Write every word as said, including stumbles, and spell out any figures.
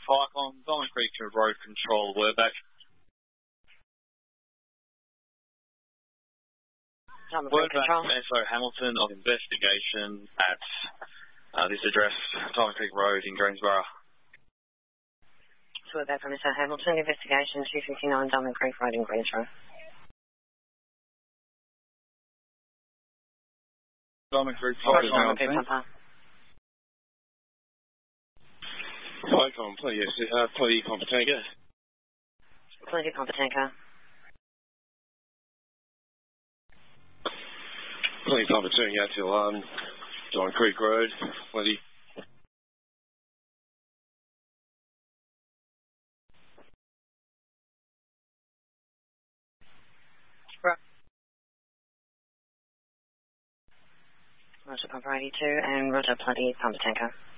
Pike on Diamond Creek to road control. We're back. Diamond We're Creek back control. to S O Hamilton of investigation at uh, this address, Diamond Creek Road in Greensboro. So we're back from S O Hamilton, investigation two fifty-nine Diamond Creek Road in Greensboro. Diamond Creek Roger, Road. Diamond Creek, Papa. Pike on Plenty, uh, Plenty Pompetanka. Plenty Pompetanka. Plenty Pompetanka to um, Diamond Creek Road, Plenty. Roger, Papa eighty-two, and Roger, Plenty Pompetanka.